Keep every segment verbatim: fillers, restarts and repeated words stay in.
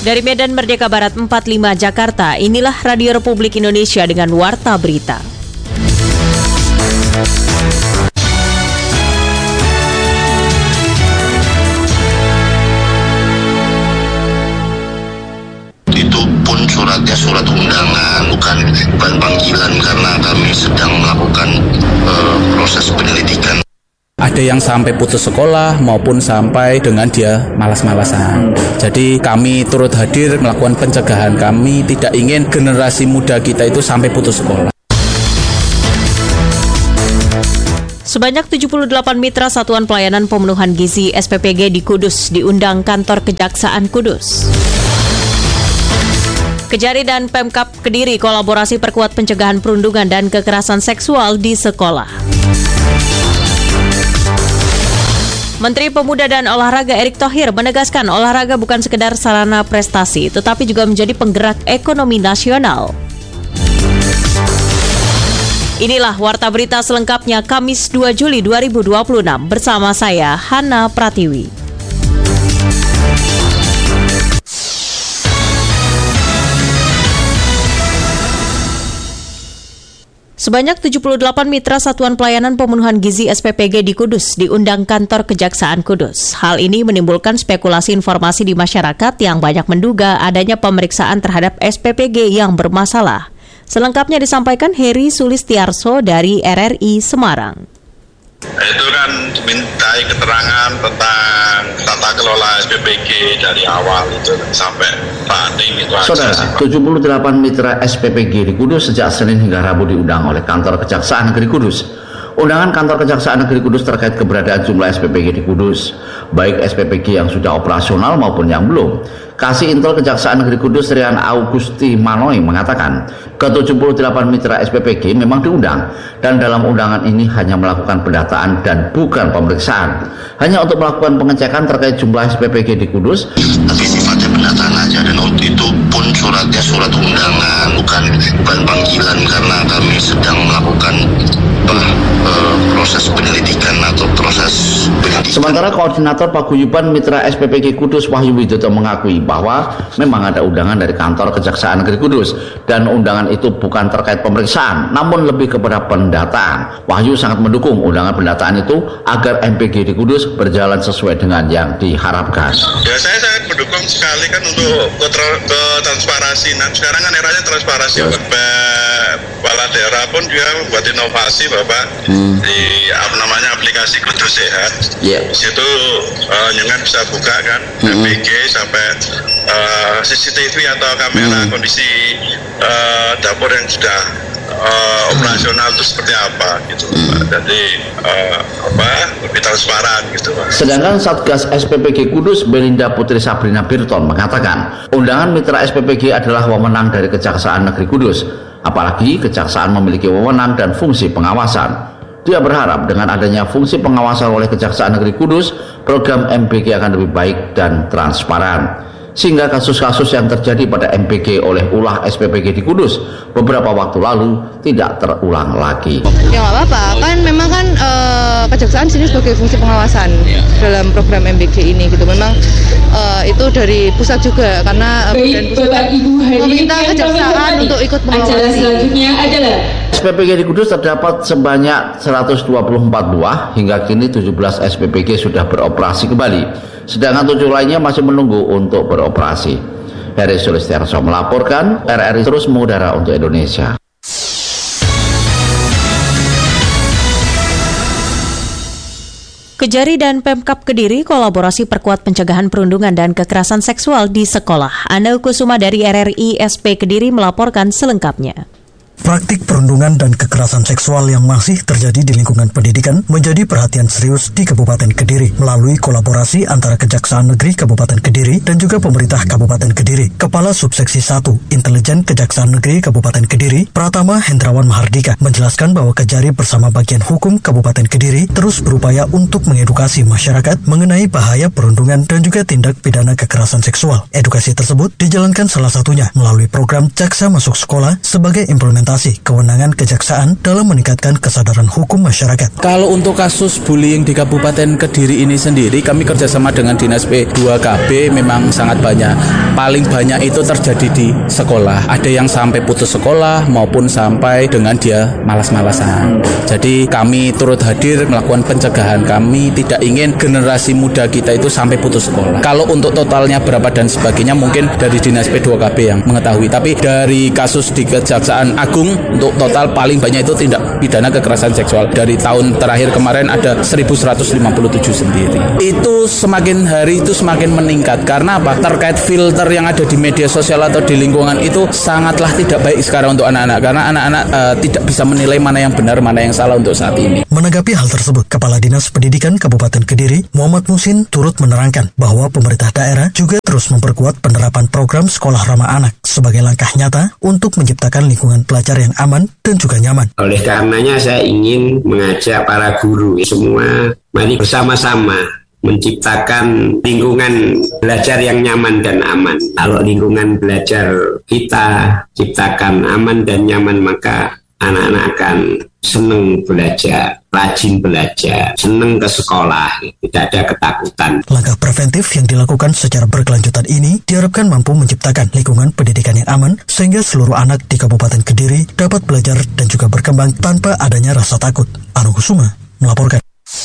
Dari Medan Merdeka Barat empat puluh lima Jakarta, inilah Radio Republik Indonesia dengan Warta Berita. Itu pun suratnya surat undangan, bukan bukan panggilan karena kami sedang melakukan uh, proses penyelidikan. Ada yang sampai putus sekolah maupun sampai dengan dia malas-malasan. Jadi kami turut hadir melakukan pencegahan. Kami tidak ingin generasi muda kita itu sampai putus sekolah. Sebanyak tujuh puluh delapan mitra Satuan Pelayanan Pemenuhan Gizi S P P G di Kudus diundang kantor Kejaksaan Kudus. Kejari dan Pemkab Kediri kolaborasi perkuat pencegahan perundungan dan kekerasan seksual di sekolah. Menteri Pemuda dan Olahraga Erick Thohir menegaskan olahraga bukan sekedar sarana prestasi, tetapi juga menjadi penggerak ekonomi nasional. Inilah Warta Berita selengkapnya Kamis dua Juli dua ribu dua puluh enam bersama saya, Hana Pratiwi. Sebanyak tujuh puluh delapan mitra Satuan Pelayanan Pemenuhan Gizi S P P G di Kudus diundang kantor Kejaksaan Kudus. Hal ini menimbulkan spekulasi informasi di masyarakat yang banyak menduga adanya pemeriksaan terhadap S P P G yang bermasalah. Selengkapnya disampaikan Heri Sulistiarso dari R R I Semarang. Itu kan dimintai keterangan tentang tata kelola S P P G dari awal itu sampai running itu. Saudara, tujuh puluh delapan mitra S P P G di Kudus sejak Senin hingga Rabu diundang oleh kantor Kejaksaan Negeri Kudus. Undangan kantor Kejaksaan Negeri Kudus terkait keberadaan jumlah S P P G di Kudus, baik S P P G yang sudah operasional maupun yang belum. Kasih Intel Kejaksaan Negeri Kudus Rian Augusti Manoi mengatakan, ke tujuh puluh delapan mitra S P P G memang diundang dan dalam undangan ini hanya melakukan pendataan dan bukan pemeriksaan. Hanya untuk melakukan pengecekan terkait jumlah S P P G di Kudus. Tapi sifatnya pendataan aja dan waktu itu pun suratnya surat undangan, bukan bukan panggilan karena kami sedang melakukan uh, uh, proses penyelidikan atau proses penyelidikan. Sementara Koordinator Paguyuban Mitra S P P G Kudus Wahyu Widodo mengakui bahwa memang ada undangan dari kantor Kejaksaan Negeri Kudus dan undangan itu bukan terkait pemeriksaan namun lebih kepada pendataan. Wahyu sangat mendukung undangan pendataan itu agar M P G di Kudus berjalan sesuai dengan yang diharapkan. Ya saya sangat mendukung sekali kan untuk ke, ke transparansi. Nah sekarang kan eranya transparansi. Yes. Kepala daerah pun juga membuat inovasi Bapak hmm. di apa namanya aplikasi Kudus Sehat. Yeah. Di situ uh, nyengat bisa buka kan hmm. M P G sampai uh, C C T V atau kamera hmm. kondisi uh, dapur yang sudah uh, operasional itu seperti apa gitu hmm. Jadi uh, apa lebih transparan gitu Pak. Sedangkan Satgas S P P G Kudus Belinda Putri Sabrina Birton mengatakan undangan mitra S P P G adalah wewenang dari Kejaksaan Negeri Kudus, apalagi Kejaksaan memiliki wewenang dan fungsi pengawasan. Dia berharap dengan adanya fungsi pengawasan oleh Kejaksaan Negeri Kudus, program M P G akan lebih baik dan transparan. Sehingga kasus-kasus yang terjadi pada M P G oleh ulah S P P G di Kudus beberapa waktu lalu tidak terulang lagi. Ya nggak apa-apa, kan memang kan e, Kejaksaan sini sebagai fungsi pengawasan ya. Dalam program M P G ini gitu. Memang e, itu dari pusat juga karena Baik, pusat Bapak, Ibu, meminta Kejaksaan untuk ikut mengawasi. Acara selanjutnya adalah S P P G di Kudus terdapat sebanyak seratus dua puluh empat buah, hingga kini tujuh belas S P P G sudah beroperasi kembali. Sedangkan tujuh lainnya masih menunggu untuk beroperasi. Heri Sulistiarso melaporkan, R R I terus mengudara untuk Indonesia. Kejari dan Pemkab Kediri kolaborasi perkuat pencegahan perundungan dan kekerasan seksual di sekolah. Anel Kusuma dari R R I S P Kediri melaporkan selengkapnya. Praktik perundungan dan kekerasan seksual yang masih terjadi di lingkungan pendidikan menjadi perhatian serius di Kabupaten Kediri melalui kolaborasi antara Kejaksaan Negeri Kabupaten Kediri dan juga pemerintah Kabupaten Kediri. Kepala Subseksi satu Intelijen Kejaksaan Negeri Kabupaten Kediri, Pratama Hendrawan Mahardika, menjelaskan bahwa Kejari bersama bagian hukum Kabupaten Kediri terus berupaya untuk mengedukasi masyarakat mengenai bahaya perundungan dan juga tindak pidana kekerasan seksual. Edukasi tersebut dijalankan salah satunya melalui program Jaksa Masuk Sekolah sebagai implementasi membatasi kewenangan kejaksaan dalam meningkatkan kesadaran hukum masyarakat. Kalau untuk kasus bullying di Kabupaten Kediri ini sendiri, kami kerjasama dengan Dinas P dua K B memang sangat banyak. Paling banyak itu terjadi di sekolah. Ada yang sampai putus sekolah maupun sampai dengan dia malas-malasan. Jadi kami turut hadir melakukan pencegahan. Kami tidak ingin generasi muda kita itu sampai putus sekolah. Kalau untuk totalnya berapa dan sebagainya mungkin dari Dinas P dua K B yang mengetahui. Tapi dari kasus di Kejaksaan Agung untuk total paling banyak itu tindak pidana kekerasan seksual. Dari tahun terakhir kemarin ada seribu seratus lima puluh tujuh sendiri. Itu semakin hari itu semakin meningkat. Karena apa? Terkait filter yang ada di media sosial atau di lingkungan itu sangatlah tidak baik sekarang untuk anak-anak. Karena anak-anak uh, tidak bisa menilai mana yang benar, mana yang salah untuk saat ini. Menanggapi hal tersebut, Kepala Dinas Pendidikan Kabupaten Kediri, Muhammad Musin, turut menerangkan bahwa pemerintah daerah juga terus memperkuat penerapan program sekolah ramah anak sebagai langkah nyata untuk menciptakan lingkungan belajar yang aman dan juga nyaman. Oleh karenanya saya ingin mengajak para guru semua, mari bersama-sama menciptakan lingkungan belajar yang nyaman dan aman. Kalau lingkungan belajar kita ciptakan aman dan nyaman, maka anak-anak akan senang belajar, rajin belajar, senang ke sekolah, tidak ada ketakutan. Langkah preventif yang dilakukan secara berkelanjutan ini diharapkan mampu menciptakan lingkungan pendidikan yang aman sehingga seluruh anak di Kabupaten Kediri dapat belajar dan juga berkembang tanpa adanya rasa takut. Anu Kusuma melaporkan.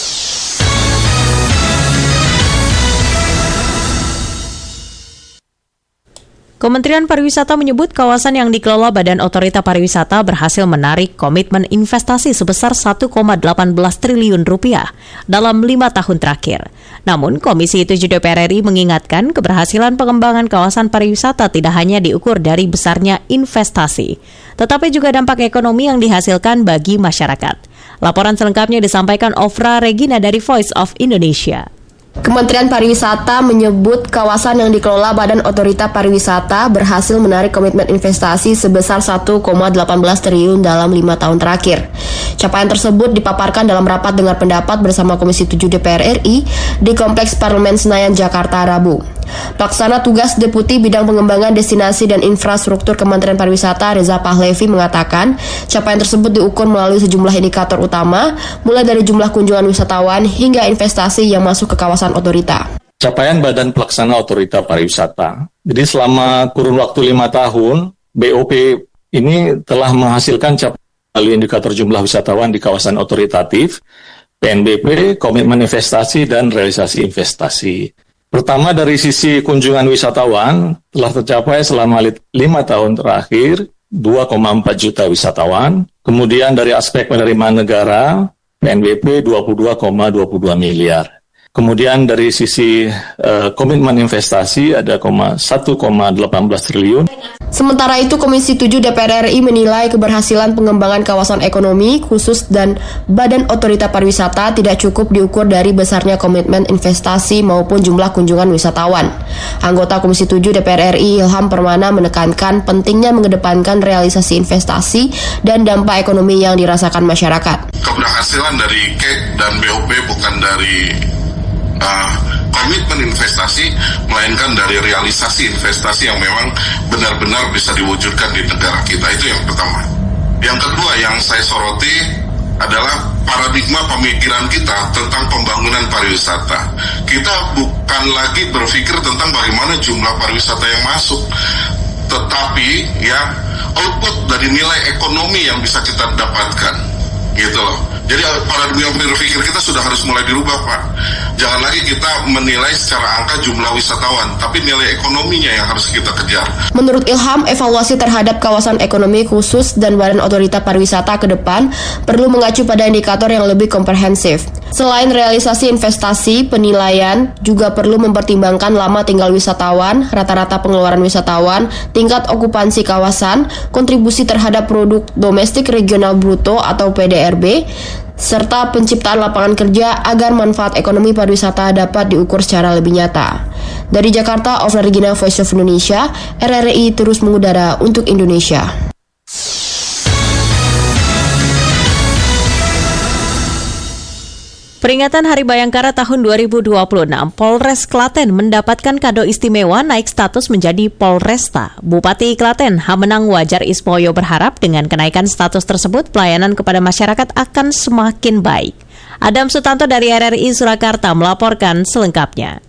Kementerian Pariwisata menyebut kawasan yang dikelola Badan Otorita Pariwisata berhasil menarik komitmen investasi sebesar satu koma satu delapan triliun rupiah dalam lima tahun terakhir. Namun, Komisi tujuh D P R R I mengingatkan keberhasilan pengembangan kawasan pariwisata tidak hanya diukur dari besarnya investasi, tetapi juga dampak ekonomi yang dihasilkan bagi masyarakat. Laporan selengkapnya disampaikan Ofra Regina dari Voice of Indonesia. Kementerian Pariwisata menyebut kawasan yang dikelola Badan Otorita Pariwisata berhasil menarik komitmen investasi sebesar satu koma satu delapan triliun dalam lima tahun terakhir. Capaian tersebut dipaparkan dalam rapat dengar pendapat bersama Komisi tujuh D P R R I di Kompleks Parlemen Senayan, Jakarta, Rabu. Pelaksana Tugas Deputi Bidang Pengembangan Destinasi dan Infrastruktur Kementerian Pariwisata Reza Pahlevi mengatakan capaian tersebut diukur melalui sejumlah indikator utama, mulai dari jumlah kunjungan wisatawan hingga investasi yang masuk ke kawasan otorita. Capaian Badan Pelaksana Otorita Pariwisata. Jadi selama kurun waktu lima tahun, B O P ini telah menghasilkan capaian melalui indikator jumlah wisatawan di kawasan otoritatif, P N B P, komitmen investasi, dan realisasi investasi. Pertama, dari sisi kunjungan wisatawan telah tercapai selama lima tahun terakhir dua koma empat juta wisatawan. Kemudian dari aspek penerimaan negara, P N B P dua puluh dua koma dua puluh dua miliar. Kemudian dari sisi uh, komitmen investasi ada satu koma delapan belas triliun. Sementara itu, Komisi tujuh D P R R I menilai keberhasilan pengembangan kawasan ekonomi khusus dan Badan Otorita Pariwisata tidak cukup diukur dari besarnya komitmen investasi maupun jumlah kunjungan wisatawan. Anggota Komisi tujuh D P R R I Ilham Permana menekankan pentingnya mengedepankan realisasi investasi dan dampak ekonomi yang dirasakan masyarakat. Keberhasilan dari K E K dan B O P bukan dari Uh, komitmen investasi, melainkan dari realisasi investasi yang memang benar-benar bisa diwujudkan di negara kita. Itu yang pertama. Yang kedua yang saya soroti adalah paradigma pemikiran kita tentang pembangunan pariwisata. Kita bukan lagi berpikir tentang bagaimana jumlah pariwisata yang masuk, tetapi ya output dari nilai ekonomi yang bisa kita dapatkan, gitu loh. Jadi paradigma berpikir kita sudah harus mulai dirubah, Pak. Jangan lagi kita menilai secara angka jumlah wisatawan, tapi nilai ekonominya yang harus kita kejar. Menurut Ilham, evaluasi terhadap kawasan ekonomi khusus dan Badan Otorita Pariwisata ke depan perlu mengacu pada indikator yang lebih komprehensif. Selain realisasi investasi, penilaian juga perlu mempertimbangkan lama tinggal wisatawan, rata-rata pengeluaran wisatawan, tingkat okupansi kawasan, kontribusi terhadap produk domestik regional bruto atau P D R B, serta penciptaan lapangan kerja agar manfaat ekonomi pariwisata dapat diukur secara lebih nyata. Dari Jakarta, Ofra Regina, Voice of Indonesia, R R I terus mengudara untuk Indonesia. Peringatan Hari Bayangkara tahun dua ribu dua puluh enam, Polres Klaten mendapatkan kado istimewa naik status menjadi Polresta. Bupati Klaten, Hamenang Wajar Ismoyo berharap dengan kenaikan status tersebut, pelayanan kepada masyarakat akan semakin baik. Adam Sutanto dari R R I Surakarta melaporkan selengkapnya.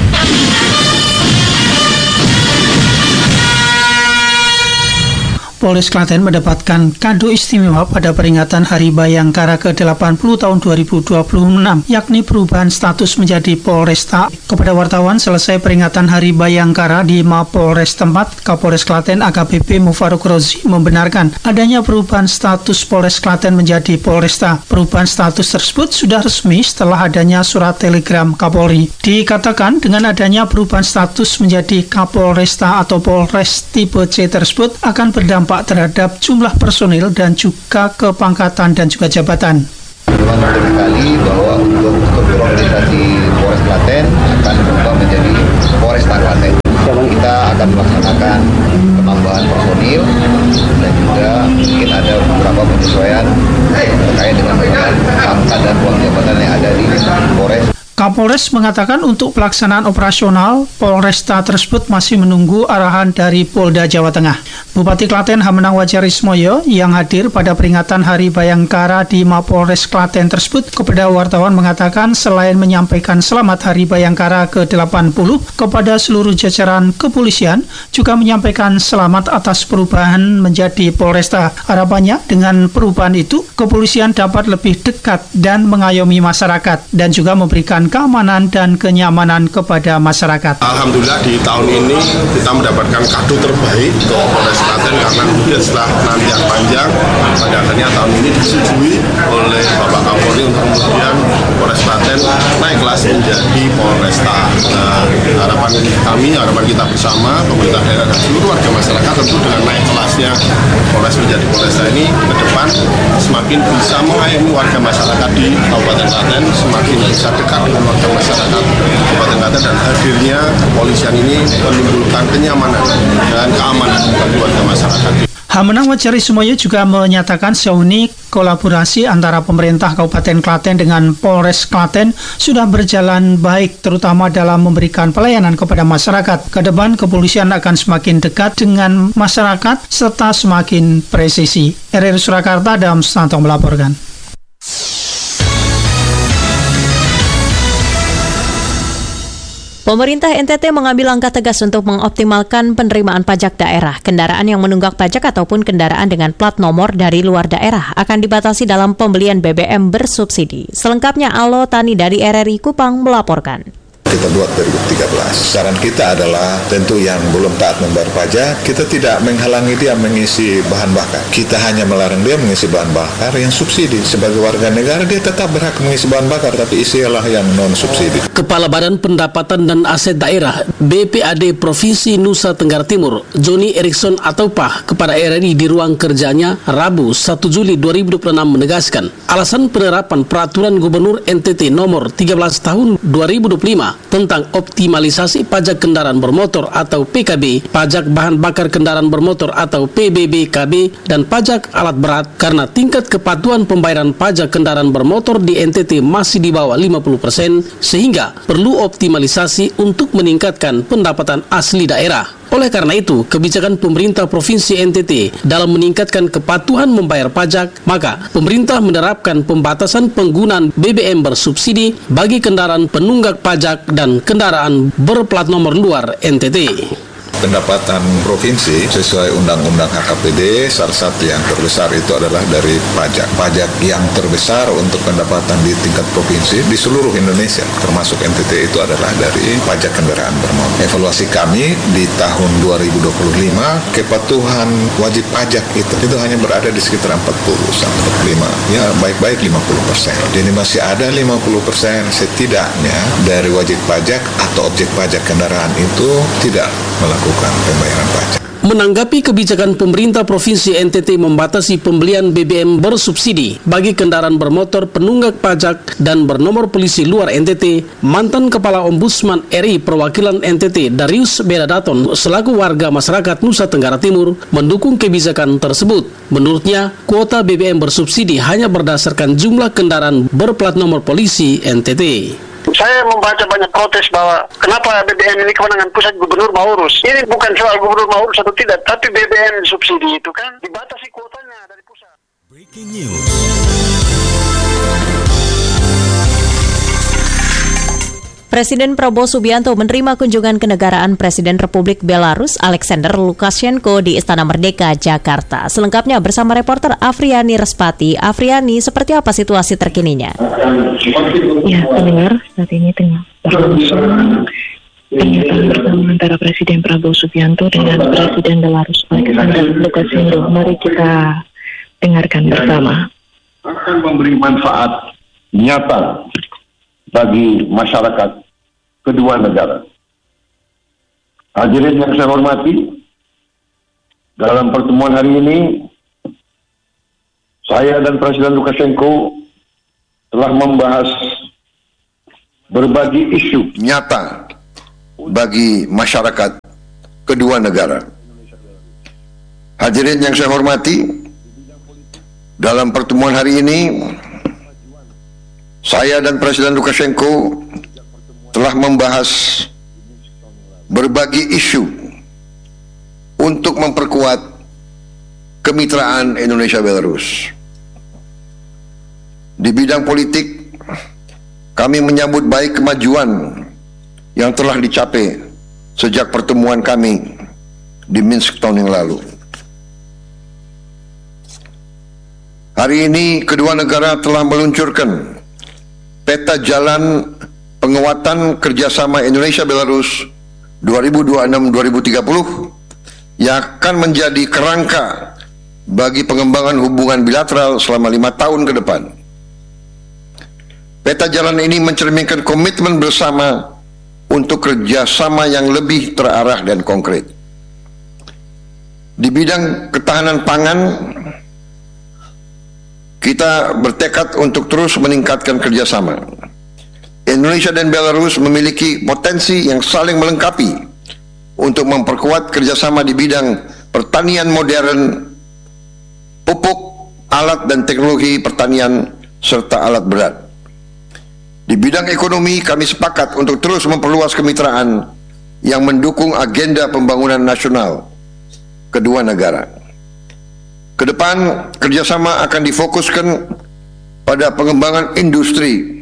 Polres Klaten mendapatkan kado istimewa pada peringatan Hari Bayangkara ke delapan puluh tahun dua ribu dua puluh enam, yakni perubahan status menjadi Polresta. Kepada wartawan selesai peringatan Hari Bayangkara di Mapolres tempat, Kapolres Klaten A K B P Mufaruk Rozi membenarkan adanya perubahan status Polres Klaten menjadi Polresta. Perubahan status tersebut sudah resmi setelah adanya surat telegram Kapolri. Dikatakan dengan adanya perubahan status menjadi Kapolresta atau Polres tipe C tersebut akan berdampak terhadap jumlah personil dan juga kepangkatan dan juga jabatan. Memang beberapa kali bahwa untuk struktur organisasi Polres Klaten akan berubah menjadi Polresta Klaten. Kita akan melaksanakan penambahan personil dan juga mungkin ada beberapa penyesuaian terkait dengan pangkat dan ruang jabatan yang ada di Polres. Kapolres mengatakan untuk pelaksanaan operasional Polresta tersebut masih menunggu arahan dari Polda Jawa Tengah. Bupati Klaten Hamenang Wajar Ismoyo yang hadir pada peringatan Hari Bayangkara di Mapolres Klaten tersebut kepada wartawan mengatakan selain menyampaikan selamat Hari Bayangkara ke delapan puluh kepada seluruh jajaran kepolisian, juga menyampaikan selamat atas perubahan menjadi Polresta. Harapannya dengan perubahan itu, kepolisian dapat lebih dekat dan mengayomi masyarakat dan juga memberikan keamanan dan kenyamanan kepada masyarakat. Alhamdulillah di tahun ini kita mendapatkan kado terbaik untuk Polres Klaten karena kemudian setelah penantian panjang pada akhirnya tahun ini disetujui oleh Bapak Kapolri untuk kemudian Polres Klaten naik kelas menjadi Polresta. Nah, harapan kami, harapan kita bersama pemerintah daerah dan seluruh warga masyarakat tentu dengan naik kelasnya Polres menjadi Polresta ini ke depan semakin bisa mengayomi warga masyarakat di Kabupaten Klaten, semakin bisa dekat dengan warga masyarakat Kabupaten Klaten, dan hadirnya kepolisian ini menimbulkan kenyamanan dan keamanan bagi warga masyarakat. Hamenang Wajar Ismoyo juga menyatakan sejauh ini kolaborasi antara pemerintah Kabupaten Klaten dengan Polres Klaten sudah berjalan baik, terutama dalam memberikan pelayanan kepada masyarakat. Ke depan kepolisian akan semakin dekat dengan masyarakat serta semakin presisi. R R I Surakarta, Adam Sutanto melaporkan. Pemerintah N T T mengambil langkah tegas untuk mengoptimalkan penerimaan pajak daerah. Kendaraan yang menunggak pajak ataupun kendaraan dengan plat nomor dari luar daerah akan dibatasi dalam pembelian B B M bersubsidi. Selengkapnya Alo Tani dari R R I Kupang melaporkan. Kita buat dua ribu tiga belas. Saran kita adalah tentu yang belum taat membayar pajak, kita tidak menghalangi dia mengisi bahan bakar. Kita hanya melarang dia mengisi bahan bakar yang subsidi. Sebagai warga negara dia tetap berhak mengisi bahan bakar, tapi isilah yang non subsidi. Kepala Badan Pendapatan dan Aset Daerah B P A D Provinsi Nusa Tenggara Timur, Joni Erikson Ataupah, kepada R R I di ruang kerjanya Rabu satu Juli dua ribu dua puluh enam menegaskan alasan penerapan Peraturan Gubernur N T T nomor tiga belas tahun dua ribu dua puluh lima tentang optimalisasi pajak kendaraan bermotor atau P K B, pajak bahan bakar kendaraan bermotor atau P B B K B, dan pajak alat berat karena tingkat kepatuhan pembayaran pajak kendaraan bermotor di N T T masih di bawah lima puluh persen, sehingga perlu optimalisasi untuk meningkatkan pendapatan asli daerah. Oleh karena itu, kebijakan pemerintah Provinsi N T T dalam meningkatkan kepatuhan membayar pajak, maka pemerintah menerapkan pembatasan penggunaan B B M bersubsidi bagi kendaraan penunggak pajak dan kendaraan berplat nomor luar N T T. Pendapatan provinsi sesuai Undang-Undang H K P D, salah satu yang terbesar itu adalah dari pajak. Pajak yang terbesar untuk pendapatan di tingkat provinsi di seluruh Indonesia, termasuk N T T, itu adalah dari pajak kendaraan bermotor. Evaluasi kami di tahun dua ribu dua puluh lima, kepatuhan wajib pajak itu itu hanya berada di sekitar empat puluh sampai empat puluh lima. Ya, baik-baik lima puluh persen. Jadi masih ada lima puluh persen setidaknya dari wajib pajak atau objek pajak kendaraan itu tidak melakukan pembayaran pajak. Menanggapi kebijakan pemerintah Provinsi N T T membatasi pembelian B B M bersubsidi bagi kendaraan bermotor penunggak pajak dan bernomor polisi luar N T T, mantan Kepala Ombudsman R I Perwakilan N T T Darius Bedadaton selaku warga masyarakat Nusa Tenggara Timur mendukung kebijakan tersebut. Menurutnya, kuota B B M bersubsidi hanya berdasarkan jumlah kendaraan berplat nomor polisi N T T. Saya membaca banyak protes bahwa kenapa B B M ini kewenangan pusat, gubernur mau urus. Ini bukan soal gubernur mau urus atau tidak, tapi B B M subsidi itu kan dibatasi kuotanya dari pusat. Breaking news. Presiden Prabowo Subianto menerima kunjungan kenegaraan Presiden Republik Belarus Alexander Lukashenko di Istana Merdeka, Jakarta. Selengkapnya bersama reporter Afriani Respati. Afriani, seperti apa situasi terkininya? Ya, pendengar, saat ini tengah berlangsung pernyataan bersama antara Presiden Prabowo Subianto dengan Presiden Belarus Alexander Lukashenko. Mari kita dengarkan bersama. Akan memberi manfaat nyata bagi masyarakat kedua negara. Hadirin yang saya hormati, dalam pertemuan hari ini, saya dan Presiden Lukashenko telah membahas berbagai isu nyata bagi masyarakat kedua negara. Hadirin yang saya hormati, dalam pertemuan hari ini, saya dan Presiden Lukashenko telah membahas berbagai isu untuk memperkuat kemitraan Indonesia-Belarus. Di bidang politik, kami menyambut baik kemajuan yang telah dicapai sejak pertemuan kami di Minsk tahun yang lalu. Hari ini, kedua negara telah meluncurkan peta jalan penguatan kerjasama Indonesia-Belarus dua ribu dua puluh enam sampai dua ribu tiga puluh yang akan menjadi kerangka bagi pengembangan hubungan bilateral selama lima tahun ke depan. Peta jalan ini mencerminkan komitmen bersama untuk kerjasama yang lebih terarah dan konkret. Di bidang ketahanan pangan, kita bertekad untuk terus meningkatkan kerjasama. Indonesia dan Belarus memiliki potensi yang saling melengkapi untuk memperkuat kerjasama di bidang pertanian modern, pupuk, alat dan teknologi pertanian, serta alat berat. Di bidang ekonomi, kami sepakat untuk terus memperluas kemitraan yang mendukung agenda pembangunan nasional kedua negara. Kedepan, kerjasama akan difokuskan pada pengembangan industri,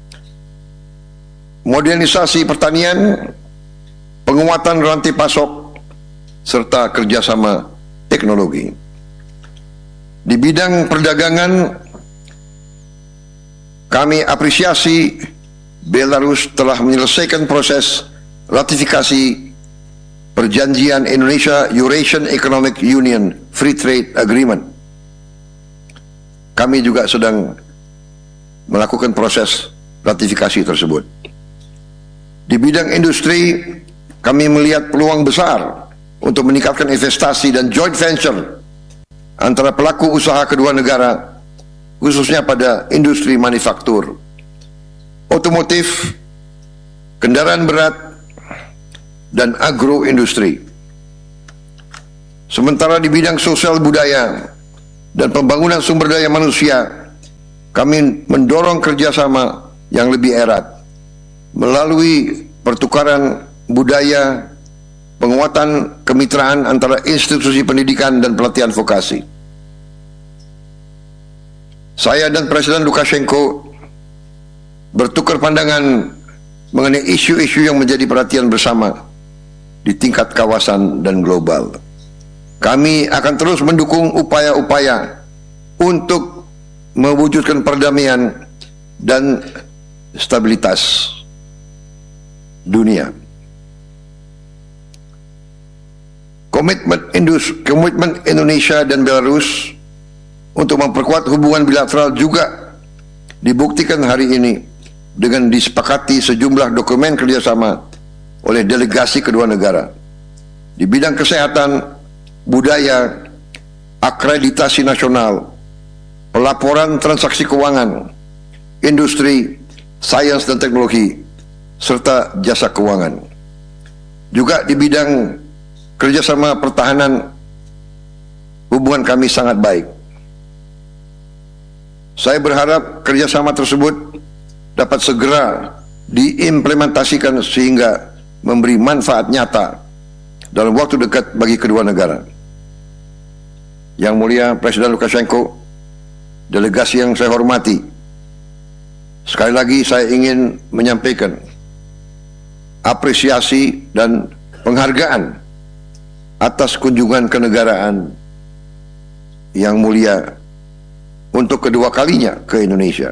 modernisasi pertanian, penguatan rantai pasok, serta kerjasama teknologi. Di bidang perdagangan, kami apresiasi Belarus telah menyelesaikan proses ratifikasi Perjanjian Indonesia-Eurasian Economic Union Free Trade Agreement. Kami juga sedang melakukan proses ratifikasi tersebut. Di bidang industri, kami melihat peluang besar untuk meningkatkan investasi dan joint venture antara pelaku usaha kedua negara, khususnya pada industri manufaktur, otomotif, kendaraan berat, dan agroindustri. Sementara di bidang sosial budaya dan pembangunan sumber daya manusia, kami mendorong kerjasama yang lebih erat melalui pertukaran budaya, penguatan kemitraan antara institusi pendidikan dan pelatihan vokasi. Saya dan Presiden Lukashenko bertukar pandangan mengenai isu-isu yang menjadi perhatian bersama di tingkat kawasan dan global. Kami akan terus mendukung upaya-upaya untuk mewujudkan perdamaian dan stabilitas dunia. Komitmen Indus, komitmen Indonesia dan Belarus untuk memperkuat hubungan bilateral juga dibuktikan hari ini dengan disepakati sejumlah dokumen kerjasama oleh delegasi kedua negara. Di bidang kesehatan, budaya, akreditasi nasional, pelaporan transaksi keuangan, industri, sains dan teknologi, serta jasa keuangan. Juga di bidang kerjasama pertahanan, hubungan kami sangat baik. Saya berharap kerjasama tersebut dapat segera diimplementasikan sehingga memberi manfaat nyata dalam waktu dekat bagi kedua negara. Yang Mulia Presiden Lukashenko, delegasi yang saya hormati, sekali lagi saya ingin menyampaikan apresiasi dan penghargaan atas kunjungan kenegaraan yang mulia untuk kedua kalinya ke Indonesia.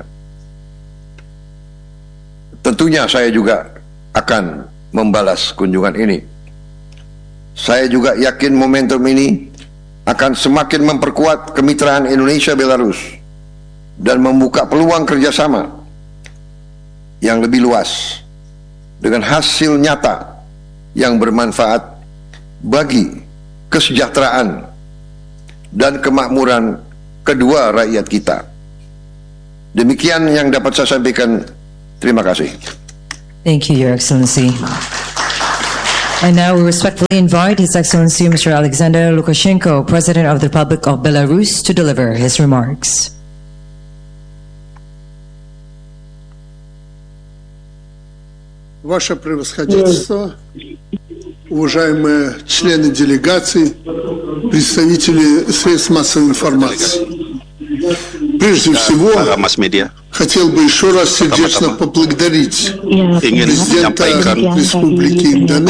Tentunya saya juga akan membalas kunjungan ini. Saya juga yakin momentum ini akan semakin memperkuat kemitraan Indonesia-Belarus dan membuka peluang kerjasama yang lebih luas dengan hasil nyata yang bermanfaat bagi kesejahteraan dan kemakmuran kedua rakyat kita. Demikian yang dapat saya sampaikan. Terima kasih. Thank you, Your Excellency. And now we respectfully invite His Excellency Mister Alexander Lukashenko, President of the Republic of Belarus, to deliver his remarks. Ваше превосходительство, уважаемые члены делегации, представители средств массовой информации. Прежде всего, хотел бы еще раз сердечно поблагодарить президента Республики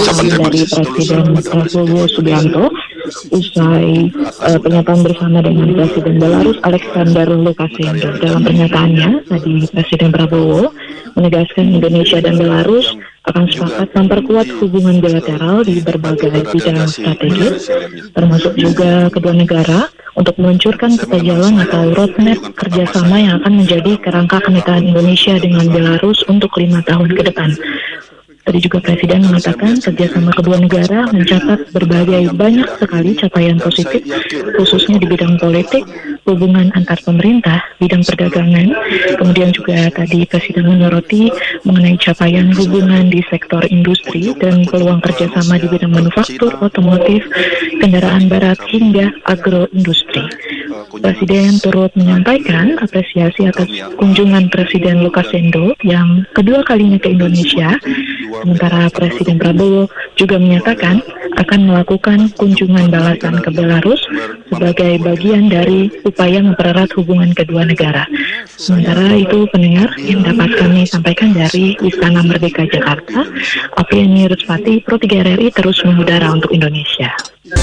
Индонезия. Usai uh, pernyataan bersama dengan Presiden Belarus Alexander Lukashenko. Dalam pernyataannya, tadi Presiden Prabowo menegaskan Indonesia dan Belarus akan sepakat memperkuat hubungan bilateral di berbagai bidang strategis, termasuk juga kedua negara untuk meluncurkan peta jalan atau roadmap kerjasama yang akan menjadi kerangka kemitraan Indonesia dengan Belarus untuk lima tahun ke depan. Tadi juga Presiden mengatakan kerjasama kedua negara mencatat berbagai banyak sekali capaian positif, khususnya di bidang politik, hubungan antar pemerintah, bidang perdagangan. Kemudian juga tadi Presiden menyoroti mengenai capaian hubungan di sektor industri dan peluang kerjasama di bidang manufaktur, otomotif, kendaraan barat hingga agroindustri. Presiden turut menyampaikan apresiasi atas kunjungan Presiden Lukashenko yang kedua kalinya ke Indonesia. Sementara Presiden Prabowo juga menyatakan akan melakukan kunjungan balasan ke Belarus sebagai bagian dari upaya mempererat hubungan kedua negara. Sementara itu pendengar yang dapat kami sampaikan dari Istana Merdeka Jakarta, Apriani Ruspati, Pro tiga R R I terus mengudara untuk Indonesia.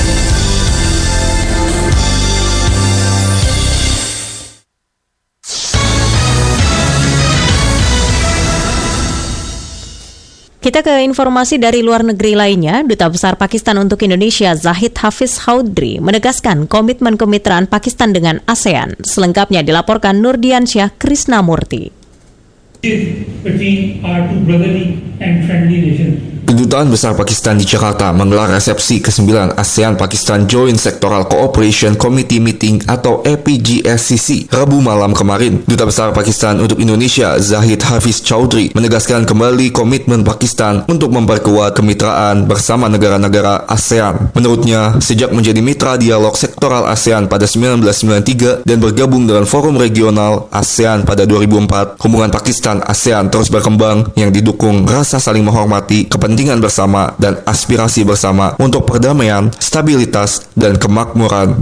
Kita ke informasi dari luar negeri lainnya. Duta Besar Pakistan untuk Indonesia Zahid Hafiz Chaudhry menegaskan komitmen kemitraan Pakistan dengan ASEAN. Selengkapnya dilaporkan Nurdiansyah Krisnamurti. Between our two brotherly and friendly nations. Kedutaan Besar Pakistan di Jakarta menggelar resepsi kesembilan ASEAN-Pakistan Joint Sectoral Cooperation Committee Meeting atau A P G S C C Rabu malam kemarin. Duta Besar Pakistan untuk Indonesia Zahid Hafiz Chaudhry menegaskan kembali komitmen Pakistan untuk memperkuat kemitraan bersama negara-negara ASEAN. Menurutnya, sejak menjadi mitra dialog sektoral ASEAN pada seribu sembilan ratus sembilan puluh tiga dan bergabung dengan Forum Regional ASEAN pada dua ribu empat, hubungan Pakistan ASEAN terus berkembang yang didukung rasa saling menghormati, kepentingan bersama dan aspirasi bersama untuk perdamaian, stabilitas, dan kemakmuran.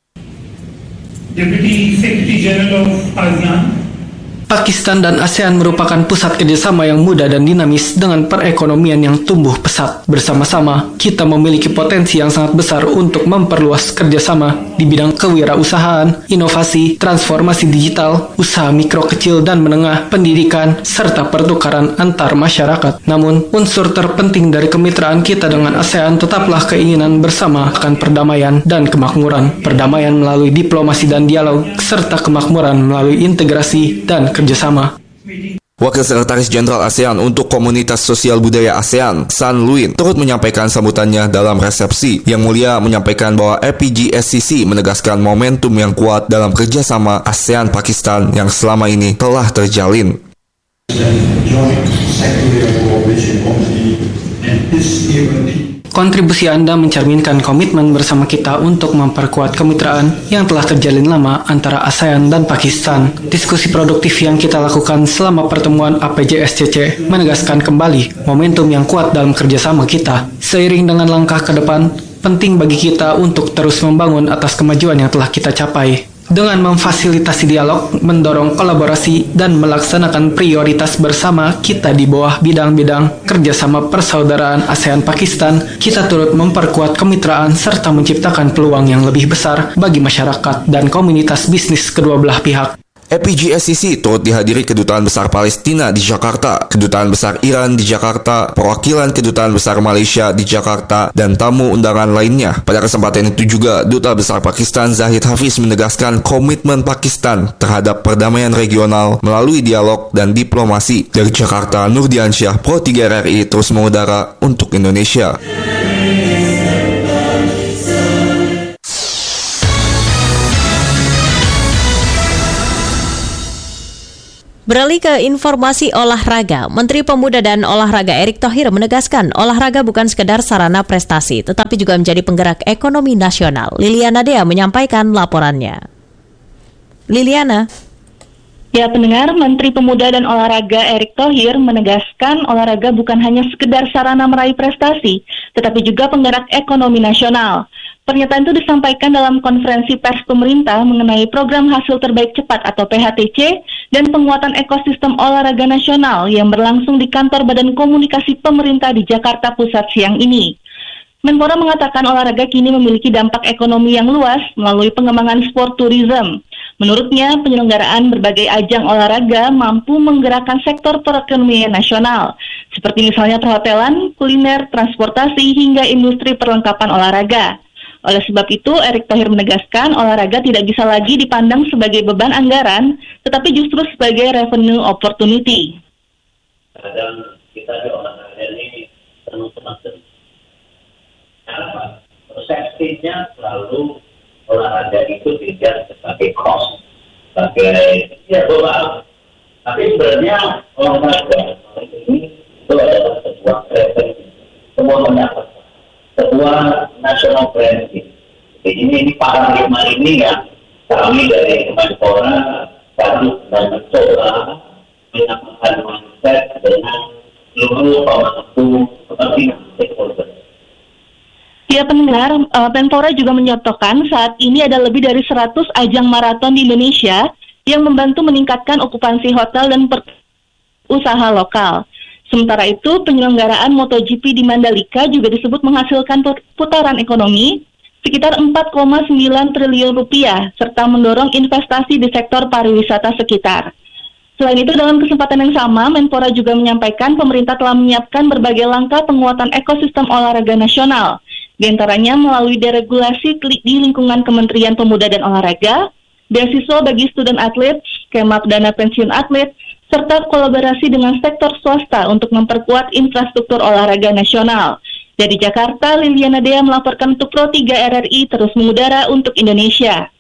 Deputy Secretary General of ASEAN. Pakistan dan ASEAN merupakan pusat kerjasama yang muda dan dinamis dengan perekonomian yang tumbuh pesat. Bersama-sama, kita memiliki potensi yang sangat besar untuk memperluas kerjasama di bidang kewirausahaan, inovasi, transformasi digital, usaha mikro kecil dan menengah, pendidikan, serta pertukaran antar masyarakat. Namun, unsur terpenting dari kemitraan kita dengan ASEAN tetaplah keinginan bersama akan perdamaian dan kemakmuran. Perdamaian melalui diplomasi dan dialog, serta kemakmuran melalui integrasi dan kerjasama. Wakil Sekretaris Jenderal ASEAN untuk Komunitas Sosial Budaya ASEAN, San Luin, turut menyampaikan sambutannya dalam resepsi. Yang Mulia menyampaikan bahwa A P G S C C menegaskan momentum yang kuat dalam kerjasama ASEAN-Pakistan yang selama ini telah terjalin. Kontribusi Anda mencerminkan komitmen bersama kita untuk memperkuat kemitraan yang telah terjalin lama antara ASEAN dan Pakistan. Diskusi produktif yang kita lakukan selama pertemuan A P G S C C menegaskan kembali momentum yang kuat dalam kerjasama kita. Seiring dengan langkah ke depan, penting bagi kita untuk terus membangun atas kemajuan yang telah kita capai. Dengan memfasilitasi dialog, mendorong kolaborasi, dan melaksanakan prioritas bersama kita di bawah bidang-bidang kerjasama persaudaraan ASEAN-Pakistan, kita turut memperkuat kemitraan serta menciptakan peluang yang lebih besar bagi masyarakat dan komunitas bisnis kedua belah pihak. A P G S C C turut dihadiri Kedutaan Besar Palestina di Jakarta, Kedutaan Besar Iran di Jakarta, perwakilan Kedutaan Besar Malaysia di Jakarta, dan tamu undangan lainnya. Pada kesempatan itu juga, Duta Besar Pakistan Zahid Hafiz menegaskan komitmen Pakistan terhadap perdamaian regional melalui dialog dan diplomasi. Dari Jakarta, Nurdiansyah, Pro tiga R R I terus mengudara untuk Indonesia. Beralih ke informasi olahraga, Menteri Pemuda dan Olahraga Erick Thohir menegaskan olahraga bukan sekedar sarana prestasi, tetapi juga menjadi penggerak ekonomi nasional. Liliana Dea menyampaikan laporannya. Liliana. Ya, pendengar, Menteri Pemuda dan Olahraga Erick Thohir menegaskan olahraga bukan hanya sekedar sarana meraih prestasi, tetapi juga penggerak ekonomi nasional. Pernyataan itu disampaikan dalam konferensi pers pemerintah mengenai program hasil terbaik cepat atau P H T C dan penguatan ekosistem olahraga nasional yang berlangsung di kantor Badan Komunikasi Pemerintah di Jakarta Pusat siang ini. Menpora mengatakan olahraga kini memiliki dampak ekonomi yang luas melalui pengembangan sport tourism. Menurutnya, penyelenggaraan berbagai ajang olahraga mampu menggerakkan sektor perekonomian nasional, seperti misalnya perhotelan, kuliner, transportasi, hingga industri perlengkapan olahraga. Oleh sebab itu, Erick Thohir menegaskan olahraga tidak bisa lagi dipandang sebagai beban anggaran, tetapi justru sebagai revenue opportunity. Kadang kita di olahraga ini penuh teman-teman. Kenapa? Persepsinya selalu olahraga itu tidak sebagai cost, sebagai ya beban. Tapi sebenarnya olahraga ini itu adalah sebuah revenue, semua mendapat sebuah national brand. Jadi ini, ini paradigma ini yang kami dari Menpora harus dan mencoba menyamakan mindset dengan seluruh pemangku kepentingan stakeholder. Ya, pendengar, Menpora juga menyatakan saat ini ada lebih dari seratus ajang maraton di Indonesia yang membantu meningkatkan okupansi hotel dan usaha lokal. Sementara itu, penyelenggaraan MotoGP di Mandalika juga disebut menghasilkan putaran ekonomi sekitar empat koma sembilan triliun rupiah, serta mendorong investasi di sektor pariwisata sekitar. Selain itu, dalam kesempatan yang sama, Menpora juga menyampaikan pemerintah telah menyiapkan berbagai langkah penguatan ekosistem olahraga nasional, di antaranya melalui deregulasi di lingkungan Kementerian Pemuda dan Olahraga, beasiswa bagi student atlet, skema dana pensiun atlet, serta kolaborasi dengan sektor swasta untuk memperkuat infrastruktur olahraga nasional. Dari Jakarta, Liliana Dea melaporkan untuk Pro tiga R R I terus mengudara untuk Indonesia.